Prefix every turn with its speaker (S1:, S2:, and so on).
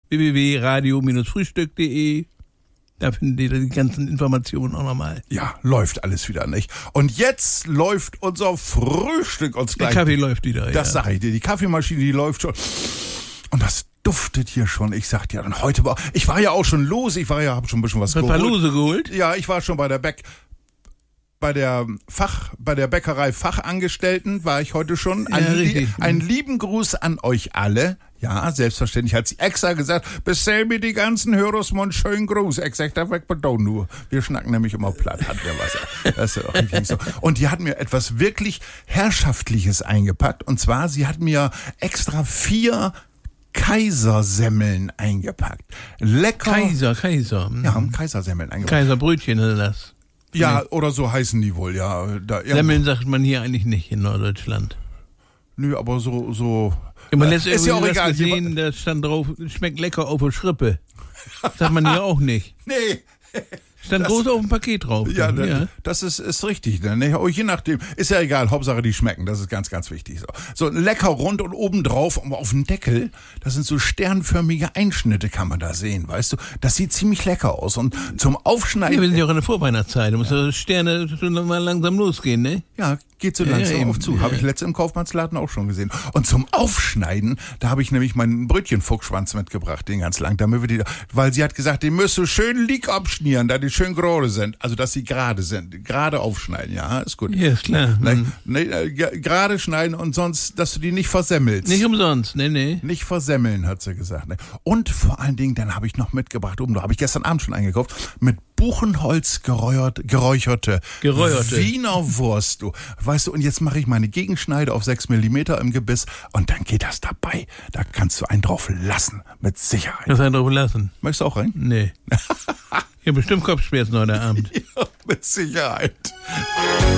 S1: www.radio-frühstück.de. Da findet ihr die ganzen Informationen auch nochmal.
S2: Ja, läuft alles wieder, nicht? Und jetzt läuft unser Frühstück uns gleich.
S1: Der Kaffee läuft wieder,
S2: Das sag ich dir, die Kaffeemaschine, die läuft schon. Und das duftet hier schon. Ich sag dir, und heute ich war ja auch schon los, hab schon ein bisschen was geholt.
S1: Was war Lose geholt?
S2: Ja, ich war schon bei der Bäckerei Fachangestellten war ich heute schon. Einen lieben Gruß an euch alle. Ja, selbstverständlich hat sie extra gesagt, bestell mir die ganzen Hörosmund schönen Gruß. Exakt, da weg beton nur. Wir schnacken nämlich immer platt, hat der Wasser. Das ist doch richtig so. Und die hat mir etwas wirklich Herrschaftliches eingepackt. Und zwar, sie hat mir extra 4 Kaisersemmeln eingepackt. Lecker.
S1: Kaiser.
S2: Ja, Kaisersemmeln eingepackt.
S1: Kaiserbrötchen oder das.
S2: Ja, oder so heißen die wohl, ja.
S1: Semmeln sagt man hier eigentlich nicht in Norddeutschland.
S2: Nö, aber so.
S1: Ist ja auch egal. Gesehen, da stand drauf, schmeckt lecker auf der Schrippe. Das sagt man hier auch nicht.
S2: Nee.
S1: Stand groß auf dem Paket drauf.
S2: Ja, das ist richtig. Ne? Je nachdem. Ist ja egal. Hauptsache, die schmecken. Das ist ganz, ganz wichtig. So lecker rund und obendrauf, auf dem Deckel, das sind so sternförmige Einschnitte, kann man da sehen, weißt du? Das sieht ziemlich lecker aus. Und zum Aufschneiden...
S1: Ja, wir sind ja auch in der Vorweihnachtszeit. Da muss ja Sterne schon mal langsam losgehen, ne?
S2: Ja, geht so langsam auf zu. Habe ich letztens im Kaufmannsladen auch schon gesehen. Und zum Aufschneiden, da habe ich nämlich meinen Brötchenfuchsschwanz mitgebracht, den ganz lang. Weil sie hat gesagt, den müsst du schön lieg abschnieren, da die schön gerade sind. Also, dass sie gerade sind. Gerade aufschneiden, ja, ist gut.
S1: Ja, ist klar.
S2: Gerade schneiden und sonst, dass du die nicht versemmelst.
S1: Nicht umsonst, nee.
S2: Nicht versemmeln, hat sie gesagt. Ne? Und vor allen Dingen, dann habe ich noch mitgebracht, da habe ich gestern Abend schon eingekauft, mit Buchenholz geräucherte Wiener Wurst, du. Weißt du, und jetzt mache ich meine Gegenschneide auf 6 mm im Gebiss und dann geht das dabei. Da kannst du einen drauf lassen, mit Sicherheit.
S1: Kannst du einen drauf lassen?
S2: Möchtest du auch rein?
S1: Nee. Ich habe bestimmt Kopfschmerzen heute Abend.
S2: Ja, mit Sicherheit.